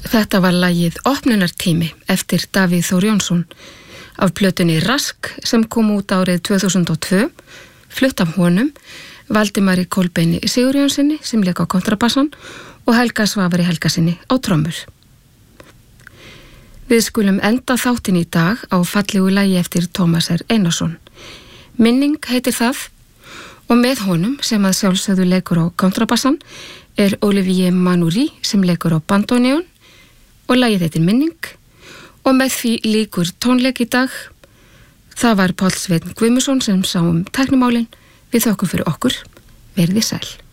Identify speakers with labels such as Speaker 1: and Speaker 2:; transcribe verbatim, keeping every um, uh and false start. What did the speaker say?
Speaker 1: Þetta var lagið Opnunartími eftir Davíð Þór Jónsson af plötunni Rask sem kom út árið tvö þúsund og tvö, flutt af honum, Valdimari Kolbeini Sigurjónssoni sem lék á kontrabassan og Helga Svavari Helgasyni á trommur. Við skulum enda þáttinn í dag á fallegu lagi eftir Tómas R. Einarsson. Minning heitir það og með honum sem að sjálfsögðu leikur á kontrabassan er Olivier Manoury sem leikur á bandoneon og lagið heitir Minning og með því líkur tónleik í dag. Það var Páll Sveinn Guðmundsson sem sá um tæknimálin. Við þökkum fyrir okkur. Verið sæl.